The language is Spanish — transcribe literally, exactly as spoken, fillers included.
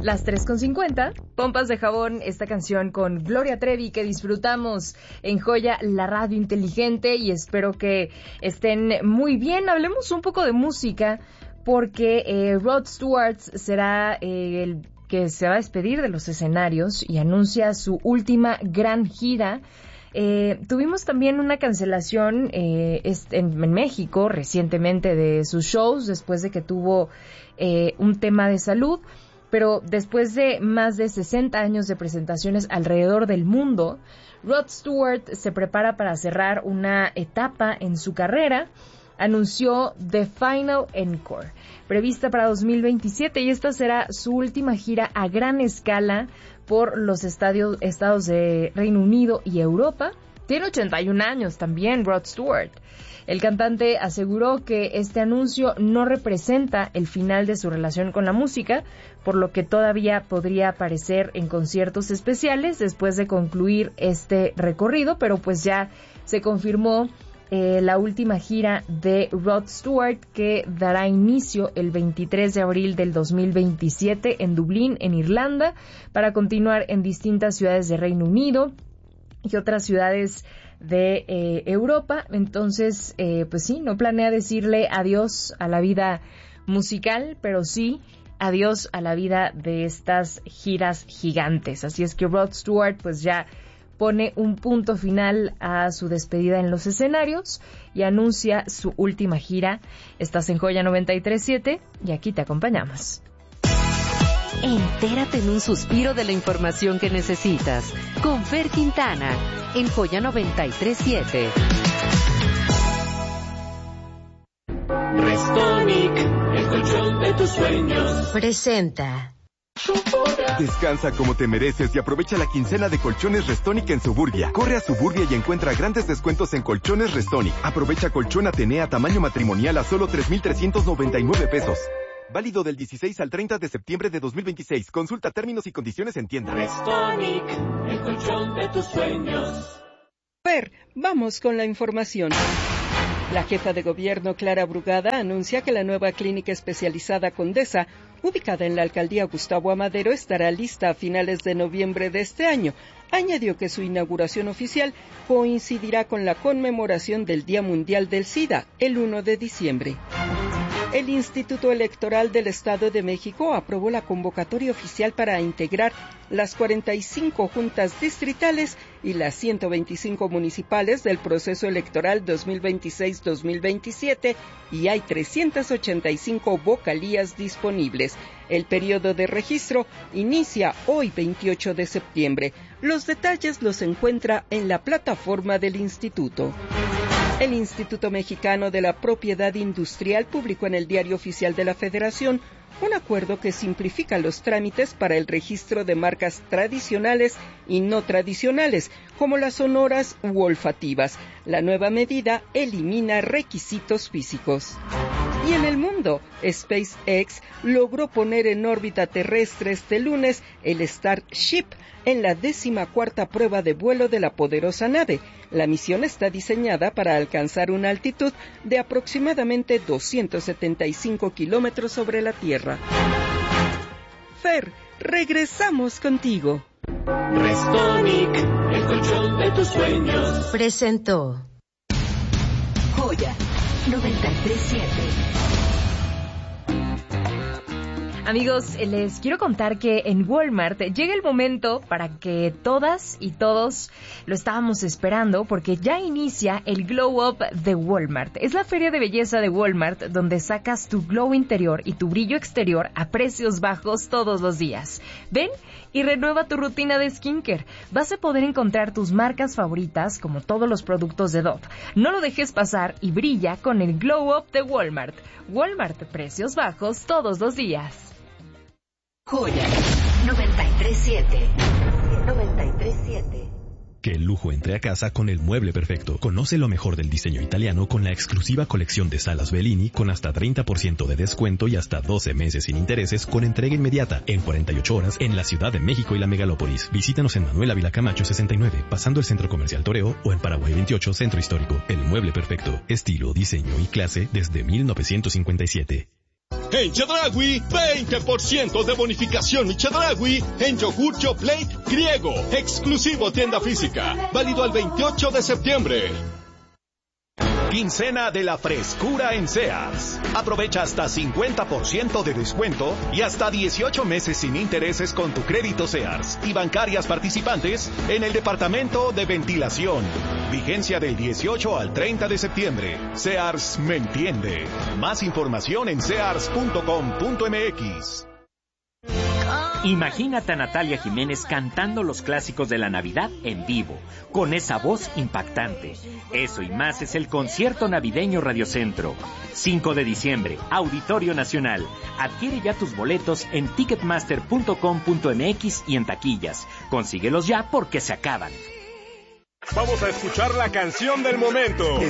Las tres con cincuenta, Pompas de Jabón, esta canción con Gloria Trevi que disfrutamos en Joya, la radio inteligente, y espero que estén muy bien. Hablemos un poco de música porque eh, Rod Stewart será eh, el que se va a despedir de los escenarios y anuncia su última gran gira. Eh, tuvimos también una cancelación eh, en, en México recientemente de sus shows después de que tuvo eh, un tema de salud. Pero después de más de sesenta años de presentaciones alrededor del mundo, Rod Stewart se prepara para cerrar una etapa en su carrera. Anunció The Final Encore, prevista para dos mil veintisiete, y esta será su última gira a gran escala por los estadios, estados de Reino Unido y Europa. Tiene ochenta y un años también Rod Stewart. El cantante aseguró que este anuncio no representa el final de su relación con la música, por lo que todavía podría aparecer en conciertos especiales después de concluir este recorrido, pero pues ya se confirmó eh, la última gira de Rod Stewart, que dará inicio el veintitrés de abril del dos mil veintisiete en Dublín, en Irlanda, para continuar en distintas ciudades de Reino Unido y otras ciudades de eh, Europa. Entonces, eh, pues sí, no planea decirle adiós a la vida musical, pero sí adiós a la vida de estas giras gigantes. Así es que Rod Stewart pues ya pone un punto final a su despedida en los escenarios y anuncia su última gira. Estás en Joya noventa y tres punto siete y aquí te acompañamos. Entérate en un suspiro de la información que necesitas con Fer Quintana en Joya noventa y tres punto siete. Restonic, el colchón de tus sueños, presenta. Descansa como te mereces y aprovecha la quincena de colchones Restonic en Suburbia. Corre a Suburbia y encuentra grandes descuentos en colchones Restonic. Aprovecha colchón Atenea tamaño matrimonial a solo tres mil trescientos noventa y nueve pesos. Válido del dieciséis al treinta de septiembre de dos mil veintiséis. Consulta términos y condiciones en tienda. Restonic, el colchón de tus sueños. Fer, vamos con la información. La jefa de gobierno, Clara Brugada, anuncia que la nueva clínica especializada Condesa, ubicada en la alcaldía Gustavo Amadero, estará lista a finales de noviembre de este año. Añadió que su inauguración oficial coincidirá con la conmemoración del Día Mundial del SIDA, el primero de diciembre. El Instituto Electoral del Estado de México aprobó la convocatoria oficial para integrar las cuarenta y cinco juntas distritales y las ciento veinticinco municipales del proceso electoral dos mil veintiséis dos mil veintisiete y hay trescientas ochenta y cinco vocalías disponibles. El periodo de registro inicia hoy veintiocho de septiembre. Los detalles los encuentra en la plataforma del instituto. El Instituto Mexicano de la Propiedad Industrial publicó en el Diario Oficial de la Federación un acuerdo que simplifica los trámites para el registro de marcas tradicionales y no tradicionales, como las sonoras u olfativas. La nueva medida elimina requisitos físicos. Y en el mundo, SpaceX logró poner en órbita terrestre este lunes el Starship en la décima cuarta prueba de vuelo de la poderosa nave. La misión está diseñada para alcanzar una altitud de aproximadamente doscientos setenta y cinco kilómetros sobre la Tierra. Fer, regresamos contigo. Restonic, el colchón de tus sueños, presentó Joya noventa y tres punto siete. Amigos, les quiero contar que en Walmart llega el momento para que todas y todos lo estábamos esperando, porque ya inicia el Glow Up de Walmart. Es la feria de belleza de Walmart donde sacas tu glow interior y tu brillo exterior a precios bajos todos los días. Ven y renueva tu rutina de skincare. Vas a poder encontrar tus marcas favoritas como todos los productos de Dove. No lo dejes pasar y brilla con el Glow Up de Walmart. Walmart, precios bajos todos los días. Joya noventa y tres punto siete. noventa y tres punto siete. Que el lujo entre a casa con el mueble perfecto. Conoce lo mejor del diseño italiano con la exclusiva colección de salas Bellini con hasta treinta por ciento de descuento y hasta doce meses sin intereses con entrega inmediata en cuarenta y ocho horas en la Ciudad de México y la Megalópolis. Visítanos en Manuel Ávila Camacho sesenta y nueve, pasando el Centro Comercial Toreo, o en Paraguay veintiocho, Centro Histórico. El mueble perfecto. Estilo, diseño y clase desde mil novecientos cincuenta y siete. En Chedraui, veinte por ciento de bonificación y Chedraui en yogur Yoplait griego, exclusivo tienda física, válido al veintiocho de septiembre. Quincena de la frescura en Sears. Aprovecha hasta cincuenta por ciento de descuento y hasta dieciocho meses sin intereses con tu crédito Sears y bancarias participantes en el departamento de ventilación. Vigencia del dieciocho al treinta de septiembre. Sears me entiende. Más información en sears punto com punto m x. Imagínate a Natalia Jiménez cantando los clásicos de la Navidad en vivo, con esa voz impactante. Eso y más es el concierto navideño Radiocentro. cinco de diciembre, Auditorio Nacional. Adquiere ya tus boletos en ticketmaster punto com punto m x y en taquillas. Consíguelos ya porque se acaban. Vamos a escuchar la canción del momento.